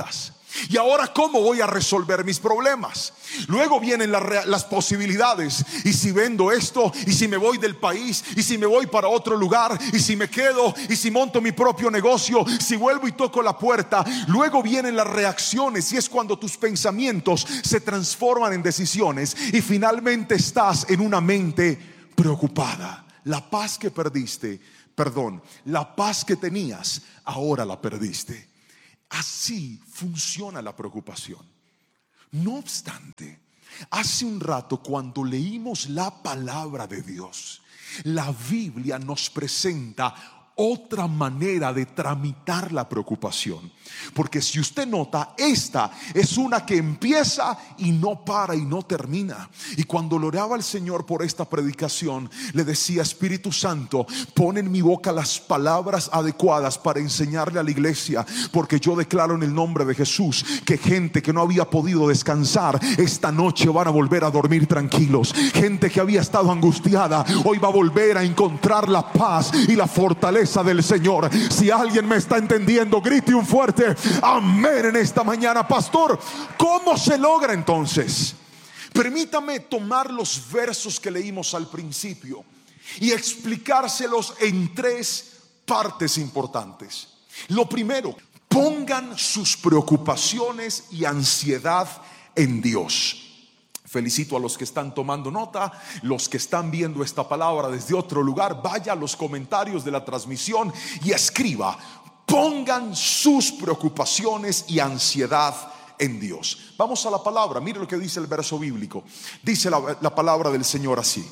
Y ahora, ¿cómo voy a resolver mis problemas? Luego vienen las, las posibilidades. Y si vendo esto, y si me voy del país, y si me voy para otro lugar, y si me quedo, y si monto mi propio negocio, si vuelvo y toco la puerta. Luego vienen las reacciones, y es cuando tus pensamientos se transforman en decisiones, y finalmente estás en una mente preocupada. La paz que perdiste, perdón, la paz que tenías, ahora la perdiste. Así funciona la preocupación. No obstante, hace un rato, cuando leímos la palabra de Dios, la Biblia nos presenta otra manera de tramitar la preocupación. Porque si usted nota, esta es una que empieza y no para y no termina. Y cuando le oraba al Señor por esta predicación, le decía: Espíritu Santo, pon en mi boca las palabras adecuadas para enseñarle a la iglesia, porque yo declaro en el nombre de Jesús que gente que no había podido descansar esta noche van a volver a dormir tranquilos. Gente que había estado angustiada hoy va a volver a encontrar la paz y la fortaleza del Señor. Si alguien me está entendiendo, grite un fuerte amén en esta mañana. Pastor, ¿cómo se logra entonces? Permítame tomar los versos que leímos al principio y explicárselos en tres partes importantes. Lo primero, pongan sus preocupaciones y ansiedad en Dios. Felicito a los que están tomando nota, los que están viendo esta palabra desde otro lugar. Vaya a los comentarios de la transmisión y escriba: pongan sus preocupaciones y ansiedad en Dios. Vamos a la palabra. Mire lo que dice el verso bíblico. Dice la, la palabra del Señor así: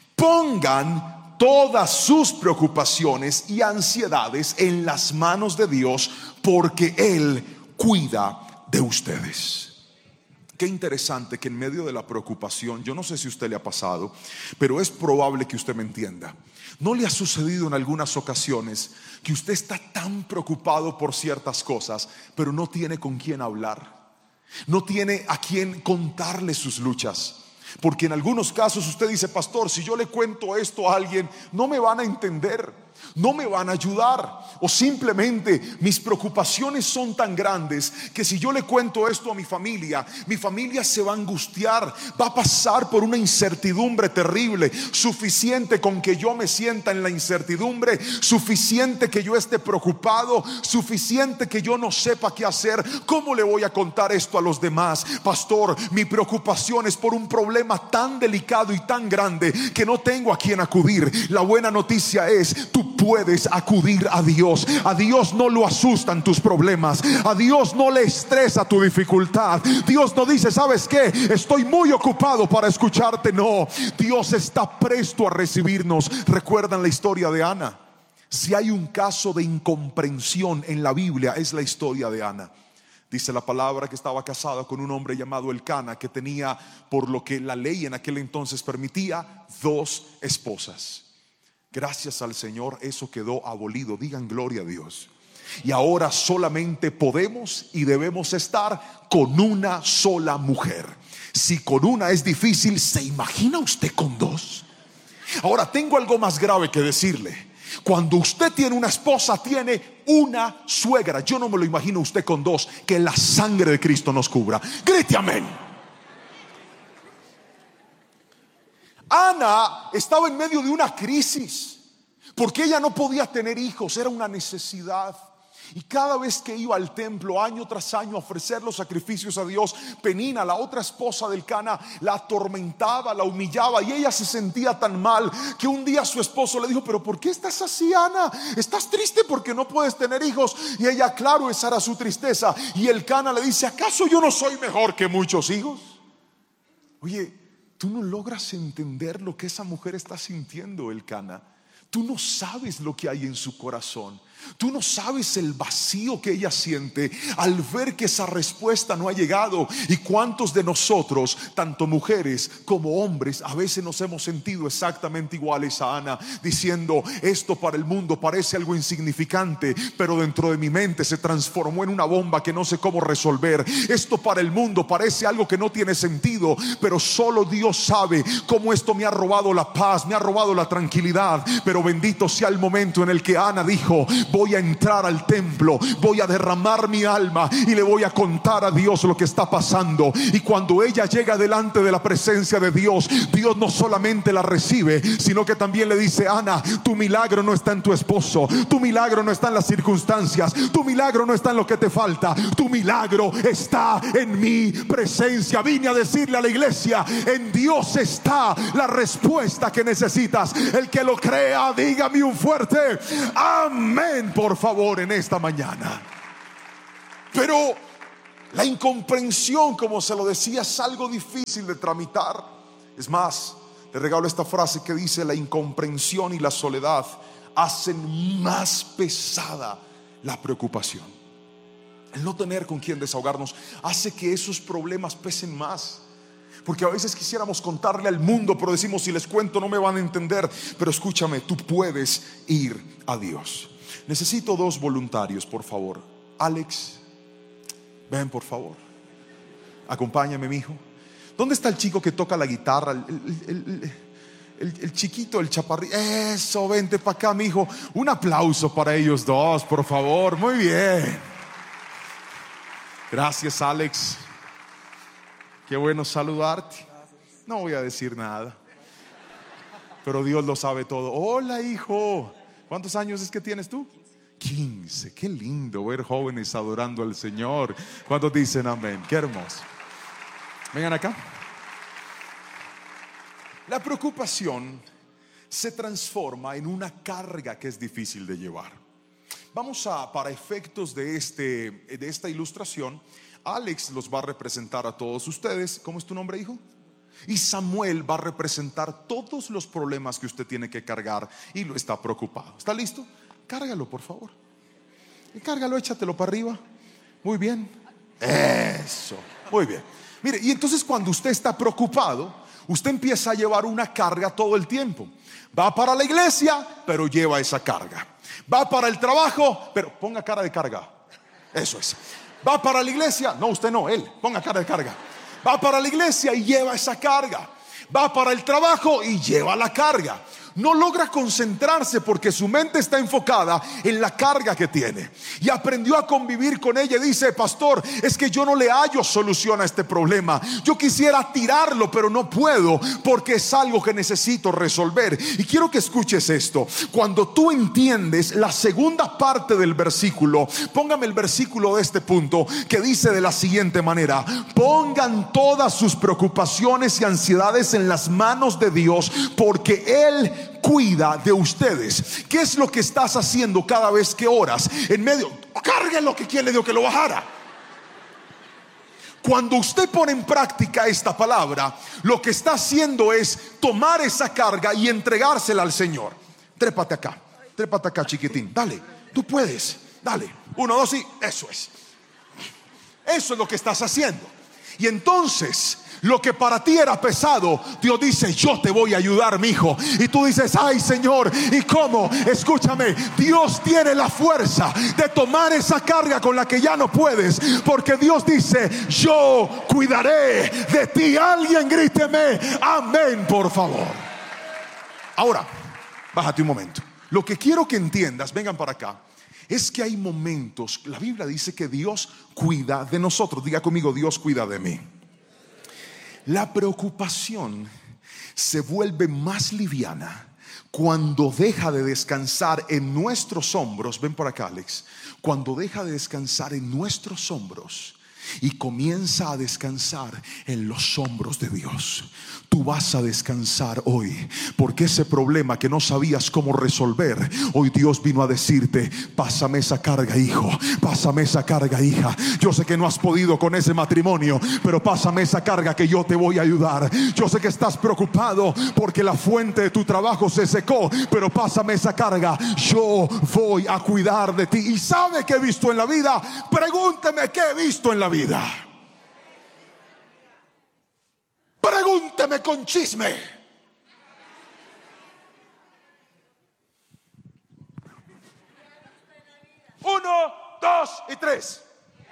pongan todas sus preocupaciones y ansiedades en las manos de Dios, porque Él cuida de ustedes. Qué interesante que en medio de la preocupación, yo no sé si a usted le ha pasado, pero es probable que usted me entienda. ¿No le ha sucedido en algunas ocasiones que usted está tan preocupado por ciertas cosas, pero no tiene con quién hablar? No tiene a quién contarle sus luchas. Porque en algunos casos usted dice: pastor, si yo le cuento esto a alguien, no me van a entender, no me van a ayudar, o simplemente mis preocupaciones son tan grandes que si yo le cuento esto a mi familia, mi familia se va a angustiar, va a pasar por una incertidumbre terrible. Suficiente con que yo me sienta en la incertidumbre, suficiente que yo esté preocupado, suficiente que yo no sepa qué hacer. ¿Cómo le voy a contar esto a los demás? Pastor, mi preocupación es por un problema tan delicado y tan grande que no tengo a quien acudir. La buena noticia es: tú puedes acudir a Dios. A Dios no lo asustan tus problemas, a Dios no le estresa tu dificultad. Dios no dice: ¿sabes qué? Estoy muy ocupado para escucharte. No, Dios está presto a recibirnos. ¿Recuerdan la historia de Ana? Si hay un caso de incomprensión en la Biblia, es la historia de Ana. Dice la palabra que estaba casada con un hombre llamado Elcana, que tenía, por lo que la ley en aquel entonces permitía, dos esposas. Gracias al Señor eso quedó abolido. Digan gloria a Dios. Y ahora solamente podemos y debemos estar con una sola mujer. Si con una es difícil, ¿se imagina usted con dos? Ahora tengo algo más grave que decirle. Cuando usted tiene una esposa, tiene una suegra. Yo no me lo imagino usted con dos. Que la sangre de Cristo nos cubra. Grite amén. Ana estaba en medio de una crisis porque ella no podía tener hijos. Era una necesidad. Y cada vez que iba al templo año tras año a ofrecer los sacrificios a Dios, Penina, la otra esposa del Cana, la atormentaba, la humillaba, y ella se sentía tan mal que un día su esposo le dijo: ¿pero por qué estás así, Ana? ¿Estás triste porque no puedes tener hijos? Y ella, claro, esa era su tristeza. Y el Cana le dice: ¿acaso yo no soy mejor que muchos hijos? Oye, tú no logras entender lo que esa mujer está sintiendo, el Cana. Tú no sabes lo que hay en su corazón. Tú no sabes el vacío que ella siente al ver que esa respuesta no ha llegado. Y cuántos de nosotros, tanto mujeres como hombres, a veces nos hemos sentido exactamente iguales a Ana, diciendo: esto para el mundo parece algo insignificante, pero dentro de mi mente se transformó en una bomba que no sé cómo resolver. Esto para el mundo parece algo que no tiene sentido, pero solo Dios sabe cómo esto me ha robado la paz, me ha robado la tranquilidad. Pero bendito sea el momento en el que Ana dijo: voy a entrar al templo, voy a derramar mi alma y le voy a contar a Dios lo que está pasando. Y cuando ella llega delante de la presencia de Dios, Dios no solamente la recibe, sino que también le dice: Ana, tu milagro no está en tu esposo, tu milagro no está en las circunstancias, tu milagro no está en lo que te falta, tu milagro está en mi presencia. Vine a decirle a la iglesia: en Dios está la respuesta que necesitas. El que lo crea, dígame un fuerte amén, por favor, en esta mañana. Pero la incomprensión, como se lo decía, es algo difícil de tramitar. Es más, le regalo esta frase que dice: la incomprensión y la soledad hacen más pesada la preocupación. El no tener con quien desahogarnos hace que esos problemas pesen más. Porque a veces quisiéramos contarle al mundo, pero decimos: si les cuento no me van a entender. Pero escúchame, tú puedes ir a Dios. Necesito dos voluntarios, por favor. Alex, ven por favor, acompáñame, mi hijo. ¿Dónde está el chico que toca la guitarra? El, el, el, el, el chiquito, el chaparrito. Eso, vente para acá, mi hijo. Un aplauso para ellos dos, por favor. Muy bien. Gracias, Alex. Qué bueno saludarte. No voy a decir nada, pero Dios lo sabe todo. Hola, hijo. ¿Cuántos años es que tienes tú? quince. Qué lindo ver jóvenes adorando al Señor. ¿Cuántos dicen amén? Qué hermoso. Vengan acá. La preocupación se transforma en una carga que es difícil de llevar. Vamos a, para efectos de, este, de esta ilustración, Alex los va a representar a todos ustedes. ¿Cómo es tu nombre, hijo? Y Samuel va a representar todos los problemas que usted tiene que cargar y lo está preocupado. ¿Está listo? Cárgalo, por favor. Y cárgalo, échatelo para arriba. Muy bien. Eso. Muy bien. Mire, y entonces cuando usted está preocupado, usted empieza a llevar una carga todo el tiempo. Va para la iglesia, pero lleva esa carga. Va para el trabajo, pero ponga cara de carga. Eso es. Va para la iglesia, no, usted no, él, ponga cara de carga. Va para la iglesia y lleva esa carga. Va para el trabajo y lleva la carga. No logra concentrarse porque su mente está enfocada en la carga que tiene. Y aprendió a convivir con ella. Dice: pastor, es que yo no le hallo solución a este problema. Yo quisiera tirarlo, pero no puedo porque es algo que necesito resolver. Y quiero que escuches esto. Cuando tú entiendes la segunda parte del versículo, póngame el versículo de este punto, que dice de la siguiente manera: pongan todas sus preocupaciones y ansiedades en las manos de Dios, porque Él cuida de ustedes. ¿Qué es lo que estás haciendo cada vez que oras? En medio, carguen lo que quiere Dios que lo bajara. Cuando usted pone en práctica esta palabra, lo que está haciendo es tomar esa carga y entregársela al Señor. Trépate acá, trépate acá, chiquitín. Dale, tú puedes. Dale, uno, dos y eso es. Eso es lo que estás haciendo. Y entonces, lo que para ti era pesado, Dios dice: yo te voy a ayudar, mi hijo. Y tú dices: ay, Señor, ¿y cómo? Escúchame, Dios tiene la fuerza de tomar esa carga con la que ya no puedes, porque Dios dice: yo cuidaré de ti. Alguien gríteme amén, por favor. Ahora, bájate un momento. Lo que quiero que entiendas, vengan para acá, es que hay momentos, la Biblia dice que Dios cuida de nosotros. Diga conmigo: Dios cuida de mí. La preocupación se vuelve más liviana cuando deja de descansar en nuestros hombros. Ven por acá, Alex. Cuando deja de descansar en nuestros hombros y comienza a descansar en los hombros de Dios. Tú vas a descansar hoy, porque ese problema que no sabías cómo resolver, hoy Dios vino a decirte: pásame esa carga, hijo, pásame esa carga, hija. Yo sé que no has podido con ese matrimonio, pero pásame esa carga que yo te voy a ayudar. Yo sé que estás preocupado porque la fuente de tu trabajo se secó, pero pásame esa carga, yo voy a cuidar de ti. ¿Y sabe qué he visto en la vida? Pregúnteme qué he visto en la vida. Pregúnteme con chisme. Uno, dos y tres.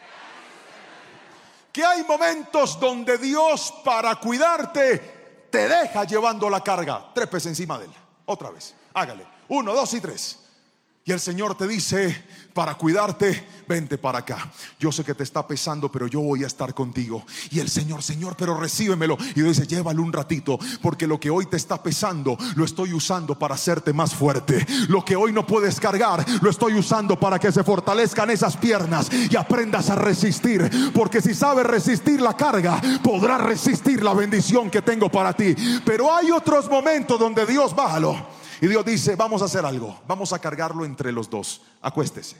Que hay momentos donde Dios, para cuidarte, te deja llevando la carga. Trépese encima de él. Otra vez. Hágale. Uno, dos y tres. Y el Señor te dice, para cuidarte, vente para acá. Yo sé que te está pesando, pero yo voy a estar contigo. Y el Señor, Señor, pero recíbemelo. Y Dios dice, llévalo un ratito, porque lo que hoy te está pesando, lo estoy usando para hacerte más fuerte. Lo que hoy no puedes cargar, lo estoy usando para que se fortalezcan esas piernas y aprendas a resistir. Porque si sabes resistir la carga, podrás resistir la bendición que tengo para ti. Pero hay otros momentos donde Dios, bájalo. Y Dios dice, vamos a hacer algo, vamos a cargarlo entre los dos. Acuéstese,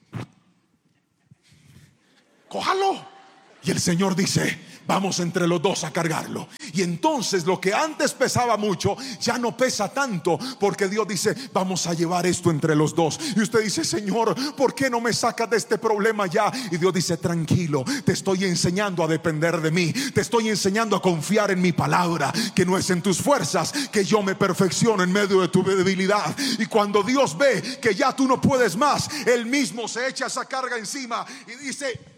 cójalo. Y el Señor dice, vamos entre los dos a cargarlo. Y entonces lo que antes pesaba mucho, ya no pesa tanto, porque Dios dice, vamos a llevar esto entre los dos. Y usted dice, Señor, ¿por qué no me sacas de este problema ya? Y Dios dice, tranquilo, te estoy enseñando a depender de mí. Te estoy enseñando a confiar en mi palabra, que no es en tus fuerzas, que yo me perfecciono en medio de tu debilidad. Y cuando Dios ve que ya tú no puedes más, Él mismo se echa esa carga encima y dice,